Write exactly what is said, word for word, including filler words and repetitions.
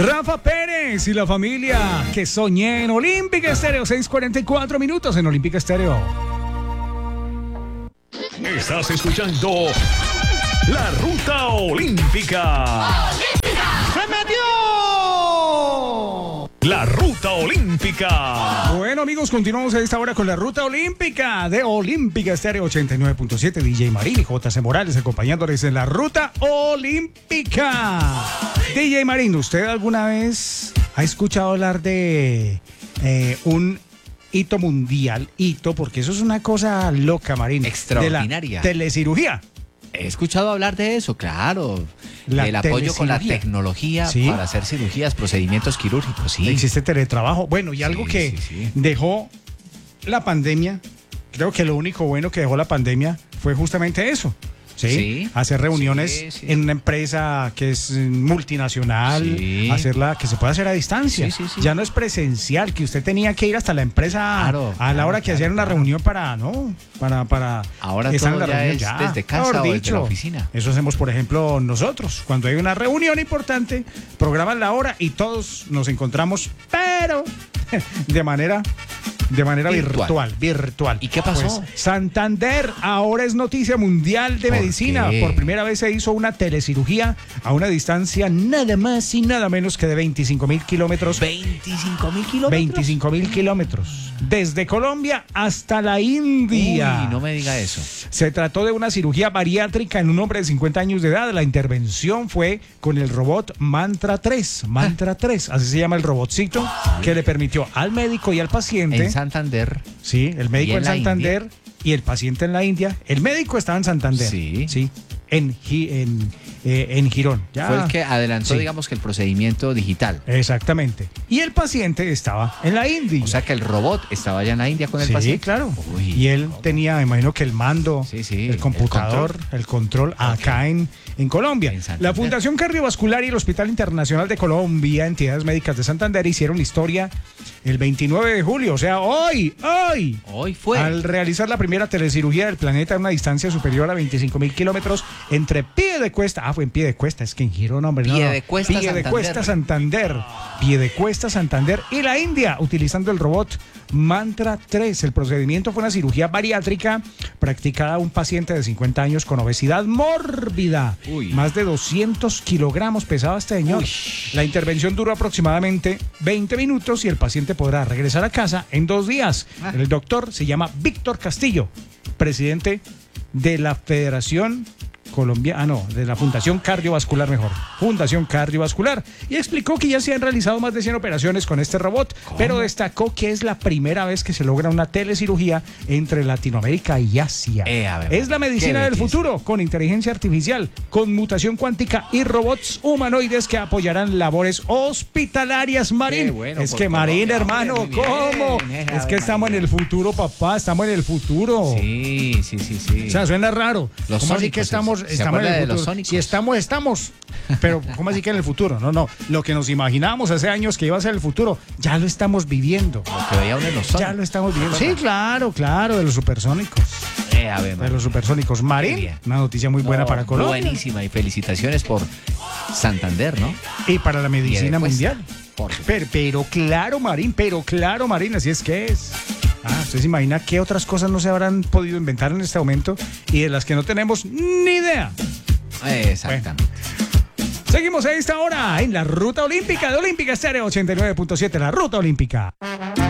Rafa Pérez y la familia que soñé en Olímpica Estéreo, seis cuarenta y cuatro minutos en Olímpica Estéreo. Estás escuchando La Ruta Olímpica. ¡Se metió! La Ruta Olímpica. Bueno, amigos, continuamos a esta hora con la Ruta Olímpica de Olímpica Estéreo ochenta y nueve punto siete. D J Marín y J C Morales acompañándoles en la Ruta Olímpica. D J Marín, ¿usted alguna vez ha escuchado hablar de eh, un hito mundial? Hito, porque eso es una cosa loca, Marín. Extraordinaria. De la telecirugía. He escuchado hablar de eso, claro. La El apoyo con la telecirugía. tecnología Sí. para hacer cirugías, procedimientos quirúrgicos, sí. Existe teletrabajo. Bueno, y algo Sí, que sí, sí. dejó la pandemia, creo que lo único bueno que dejó la pandemia fue justamente eso. ¿Sí? Sí. Hacer reuniones Sí, sí. en una empresa que es multinacional, Sí. hacerla que se pueda hacer a distancia. Sí, sí, sí. Ya no es presencial, que usted tenía que ir hasta la empresa Claro, a la claro, hora que claro, hacían una claro. reunión para, ¿no? Para, para Ahora estar todo en la ya reunión. es desde casa mejor o desde dicho. la oficina. Eso hacemos, por ejemplo, nosotros. Cuando hay una reunión importante, programan la hora y todos nos encontramos, pero de manera, de manera virtual. Virtual. virtual. ¿Y qué pasó? Pues, Santander ahora es noticia mundial de ¿Por medicina. qué? Por primera vez se hizo una telecirugía a una distancia nada más y nada menos que de veinticinco mil kilómetros. veinticinco mil kilómetros. veinticinco mil kilómetros. Desde Colombia hasta la India. Uy, no me diga eso. Se trató de una cirugía bariátrica en un hombre de cincuenta años de edad. La intervención fue con el robot Mantra tres. Mantra tres, así se llama el robotcito, que le permitió al médico y al paciente. En Santander. Sí, el médico ¿Y en en la Santander y el paciente en la India. El médico estaba en Santander. Sí. Sí. En, Gi- en, eh, en Girón. Ya. Fue el que adelantó, Sí. digamos, que el procedimiento digital. Exactamente. Y el paciente estaba en la India. O sea que el robot estaba allá en la India con el Sí, paciente. claro. Uy, y él ¿cómo? tenía, me imagino que el mando, Sí, sí, el el computador, el control, acá en, en Colombia. En Santander. La Fundación Cardiovascular y el Hospital Internacional de Colombia, entidades médicas de Santander, hicieron la historia el veintinueve de julio, o sea, hoy, hoy. Hoy fue. Al realizar la primera telecirugía del planeta a una distancia superior a veinticinco mil kilómetros entre Piedecuesta, ah, fue en Piedecuesta, es que en Girón, hombre, no, no. Piedecuesta, Piedecuesta, Santander, Piedecuesta, Santander y la India, utilizando el robot Mantra tres. El procedimiento fue una cirugía bariátrica practicada a un paciente de cincuenta años con obesidad mórbida. Uy. Más de doscientos kilogramos pesaba este señor. Uy. La intervención duró aproximadamente veinte minutos y el paciente podrá regresar a casa en dos días. Ah. El doctor se llama Víctor Castillo, presidente de la Federación Colombia, ah no, de la Fundación Cardiovascular mejor, Fundación Cardiovascular, y explicó que ya se han realizado más de cien operaciones con este robot, pero destacó que es la primera vez que se logra una telecirugía entre Latinoamérica y Asia. Eh, a ver, es la medicina qué del belleza. futuro, con inteligencia artificial, con mutación cuántica y robots humanoides que apoyarán labores hospitalarias, Marín. Qué bueno, es por que Marín, Colombia, hermano, hombre, muy ¿cómo? bien, Es que Ave estamos en María. el futuro, papá, estamos en el futuro. Sí, sí, sí, sí. O sea, suena raro. Los ¿Cómo así sónicos, que estamos, ¿se estamos en acuerda el de los futuro? sónicos? Si estamos, estamos. Pero ¿cómo así que en el futuro? No, no. Lo que nos imaginábamos hace años que iba a ser el futuro, ya lo estamos viviendo. Lo que veía uno en los Ya sónicos. lo estamos viviendo. Sí, claro, claro, de los supersónicos. Eh, a ver, De los supersónicos. Qué Marín, bien. una noticia muy buena No, para Colombia. Buenísima y felicitaciones por Santander, ¿no? Y para la medicina Piedecuesta. mundial. Por- Pero, pero claro, Marín, pero claro, Marín, así es que es. Ah, ¿usted se imagina qué otras cosas no se habrán podido inventar en este momento y de las que no tenemos ni idea? Exactamente. Seguimos a esta hora en la Ruta Olímpica de Olímpica Estéreo ochenta y nueve punto siete, la Ruta Olímpica.